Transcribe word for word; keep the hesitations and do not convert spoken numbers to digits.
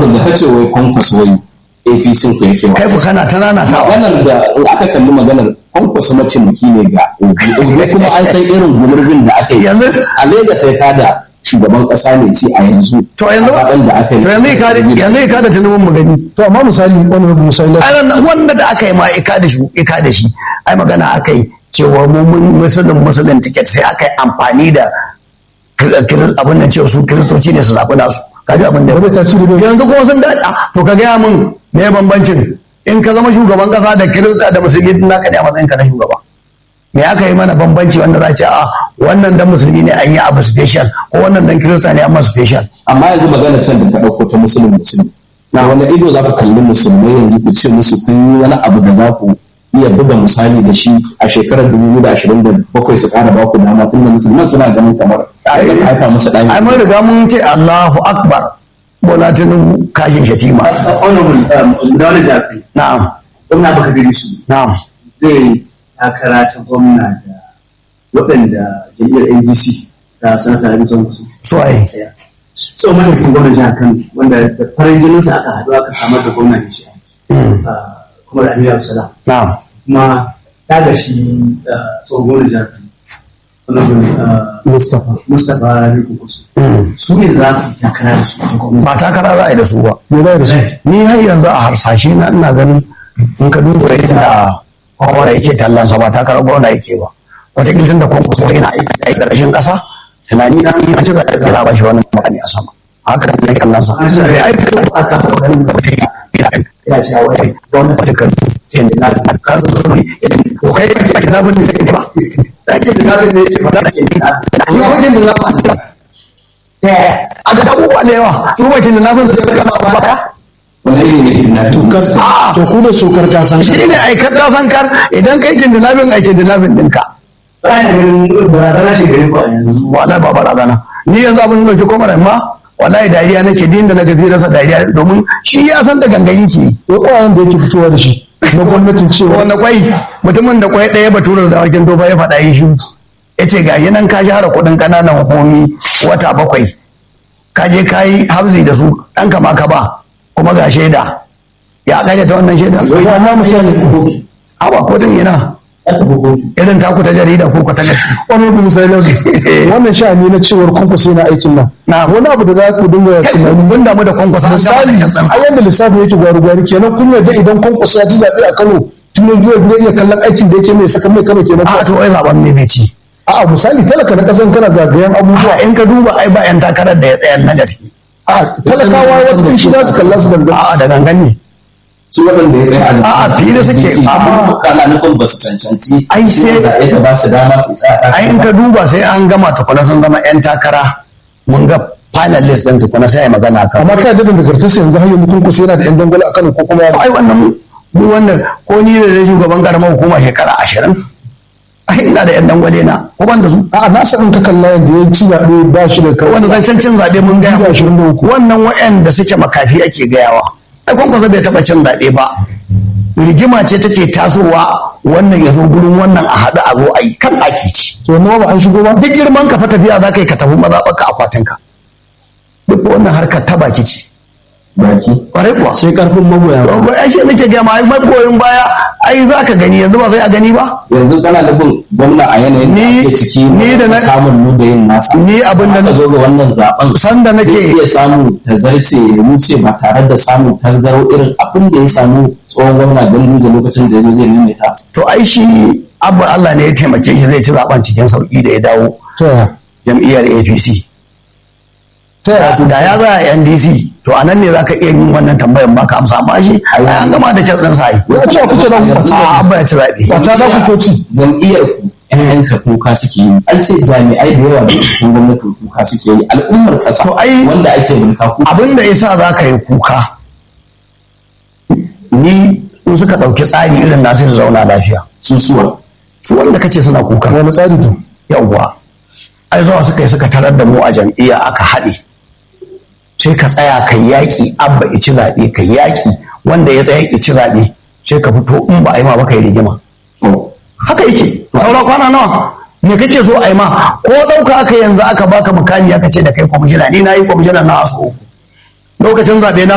da kace wai kwankwaso wai A P C ku yake kai ku kana ta nana ta maganar da aka kalli maganar kwankwaso maciniki ne ga Obi kuma an san irin gumurzin da aka yi yanzu a Lagos sai ta da shugaban kasa ne ci a yanzu to yanzu da aka yi to yanzu ka yanzu ka da tunubun mu gani to amma misali wani rubu misali wanda da aka yi ma ika da shi ika da shi ai magana aka yi cewa mu mun musulun musulun ticket sai aka yi amfani da abin nan cewa su kiristoci ne su zaɓi nasu kaji abin da yanzu kuma sun da to ka gaya min me bambancin in ka zama shugaban kasa da kirista da musulmi din naka ne a matsayin ka na shugaba me aka yi mana bambanci wanda za a ce a wannan dan musulmi ne an yi abu special ko wannan dan kirista ne amma special amma yanzu magana can da ta ɗauko ta musulun musulmi na wani ido za ku kalli musulmai yanzu ku ce musu kun yi wani abu da za ku iya buga misali da shi a shekarar dubu biyu da ashirin da bakwai su ƙara baku dama tun da musulman suna ganin kamar haifa musu ɗani. ai mun riga mun ce Allahu Akbar Bola Tinubu kashin shatima. Honorable Dawud Jafi. Na'am. Gwamna Baka Bilisu. Na'am. Zai takara ta gwamna da waɗanda jam'iyyar N D C da sanata Rabi Zango So ai. So mataimakin gwamnan jihar Kano wanda da farin jininsa aka haɗu aka samar da gwamna ne ce. Kuma da Aminu Abdulsalam. Na'am. Kuma daga shi tsohon gwamnan jihar Kano. Mustapha Mustapha Riko Kusu. Su ne za ku takara da su. Ba takara za a yi da su ba. me za da su Ni har yanzu a harsashe na ina ganin in ka duba yadda kwamara yake tallansa ba takarar gwamna yake ba. Wata kiltin da kwankwaso yana aiki da aiki ƙarshen ƙasa tunani na yi mace da ɗaga ba shi wani makami a sama. Haka ne kallonsa. Sai aiki da aka taɓa ganin da wata ina cewa wai gwamna ba ta kalli yadda na kan zo ne ko kai ba ki na bin da ke ba. Ake da nafin ne yake faɗa da ke nina. Ni wajen da na faɗa. A ga abubuwa da yawa su bakin da nafin sai gama a baya. wani ne ne na to kas to ku da sokar ka san Shi ne aikar da san kar idan kai kin da nafin aikin da nafin ɗinka. Bayan barazana shi gari ko a yanzu. Wallahi ba barazana. Ni yanzu abin da ke komar ma wallahi dariya nake din da na gafi rasa dariya domin shi ya san da gangan ki. ko kwayan da yake fitowa da shi na gwamnatin cewa Wanda kwai mutumin da kwai ɗaya baturar da wakin doba ya faɗa yi shi. Ya ce ga yi nan ka share kuɗin ƙananan hukumomi wata bakwai. Ka je ka yi hafzi da su ɗan kama ka ba kuma ga shaida. Ya ƙarya ta wannan shaida? ya amma misali Awa kotun yana irin taku ta jarida ko ta gaske. wani rubu misali na su wannan sha'ani na cewar kwankwaso yana aikin nan Na wani abu da za ku dinga kai tunani kun damu da kwankwasa an gama da misali kasdansa. a yanda lissafin yake gwari-gwari kenan kun yarda idan kwankwaso ya ci zaɓe a Kano tun yanzu zai iya kallon aikin da yake mai saka mai Kano kenan A to ai zaben me bai ci. a'a misali talaka na ƙasan kana zagayen abubuwa In ka duba ai ba yan takarar da ya tsayar na gaske. a talakawa wata shi za su kalla su dangane A'a da gangan ne. su waɗanda ya tsaya A'a, fili suke, amma- amma kana nufin ba su cancanci Ai, sai- da ya ba su dama su tsaya Ai in ka duba sai an gama tukuna sun zama yan takara mun ga final list din tukuna sai ai magana kan. amma kai da nagartarsa yanzu har yanzu kwankwaso yana da yan dangwale a Kano ko kuma ya Ai wannan duk wannan ko ni da shugaban karamar hukuma shekara ashirin. Ai ina da yan dangwale na ko ban da su. a'a na san in ka kalla yanda ya ci zaɓe ba shi da kai Wanda zancen cin zaɓe mun gaya Dubu ashirin da muku. uku. Wannan waɗanda suke makafi ake gayawa. Ai kwankwasa bai taɓa cin zaɓe ba. Rigima ce take tasowa wannan ya zo gurin wannan a haɗu a zo a yi kan aki ci. to wannan ba an shigo ba Duk girman ka fa tafiya za ka yi ka tafi mazaɓarka akwatinka. Duk wannan harkar ta baki ce. baki Ƙwarai kuwa. sai karfin magoya To ai shi nake gama ai magoyin baya ai za ka gani yanzu ba sai a gani ba. yanzu kana nufin gwamna a yanayin da Ni- ake ciki ni da na- kamun mu da yin nasa Ni abin da aka na zo ga wannan zaben sanda zai nake iya samu tazarce ya wuce ba tare da samun tasgaro irin abin da ya samu tsohon gwamna Ganduje lokacin da ya zo zai maimaita to ai shi abba Allah ne ya taimake shi zai ci zaben cikin sauki da ya dawo ta yaya jam'iyyar A P C. ta yaya Da ya za a N D C to a nan ne za ka iya yin wannan tambayan ba ka amsa amma shi ai an gama da kyau sa yi. ya ce kuke da ku A abba ya ci zaɓe. ta da ku ko ci jam'iyyar ku ƴan ta kuka suke yi an ce jami'ai da yawa da cikin gwamnati kuka suke yi al'ummar ƙasa To ai- wanda ake mulka ku Abin da ya sa za ka yi kuka ni in suka ɗauki tsari irin na sai su zauna lafiya. susuwa Su wanda kace suna kuka. wani tsari to Yawwa. Ai zuwa suka yi suka tarar da mu a jam'iyya aka haɗe. Sai ka tsaya ka yaƙi abba ici zaɓe ka yaƙi wanda ya tsaya ici zaɓe sai ka fito in ba a yi ma ba ka yi rigima. Haka yake. Saura kwana nawa? Me kake so a yi ma? Ko ɗauka aka yanzu aka baka mukami aka ce da kai kwamishina ni na yi kwamishina na aso uku. Lokacin zaɓe na